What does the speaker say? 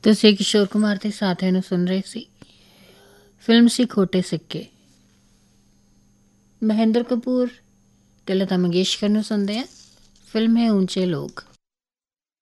ਤੁਸੀਂ ਕਿਸ਼ੋਰ ਕੁਮਾਰ ਦੇ ਸਾਥੀਆਂ ਨੂੰ ਸੁਣ ਰਹੇ ਸੀ। ਫਿਲਮ ਸੀ ਖੋਟੇ ਸਿੱਕੇ। ਮਹਿੰਦਰ ਕਪੂਰ ਤੇ ਲਤਾ ਮੰਗੇਸ਼ਕਰ ਨੂੰ ਸੁਣਦੇ ਆ। ਫਿਲਮ ਹੈ ਊਂਚੇ ਲੋਕ।